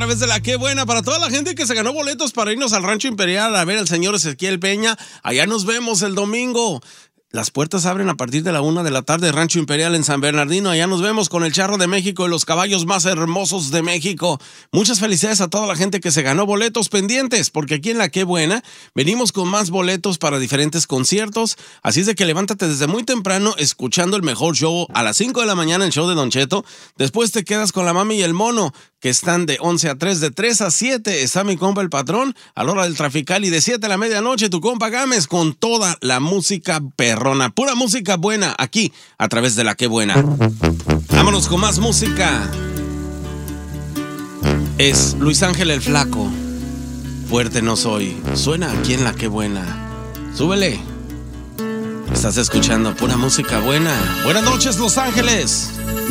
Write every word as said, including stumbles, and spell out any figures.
través de la Qué Buena. Para toda la gente que se ganó boletos para irnos al Rancho Imperial a ver al señor Ezequiel Peña, allá nos vemos el domingo. Las puertas abren a partir de la una de la tarde, Rancho Imperial en San Bernardino. Allá nos vemos con el Charro de México y los caballos más hermosos de México. Muchas felicidades a toda la gente que se ganó boletos pendientes, porque aquí en la Qué Buena venimos con más boletos para diferentes conciertos. Así es de que levántate desde muy temprano escuchando el mejor show a las cinco de la mañana, el show de Don Cheto. Después te quedas con la Mami y el Mono, que están de once a tres, de tres a siete está mi compa el Patrón, a la hora del Trafical, y de siete a la medianoche tu compa Gámez con toda la música perrona, pura música buena, aquí a través de la Qué Buena. Vámonos con más música. Es Luis Ángel el Flaco, Fuerte no soy, suena aquí en la Qué Buena. Súbele. Estás escuchando pura música buena. Buenas noches, Los Ángeles.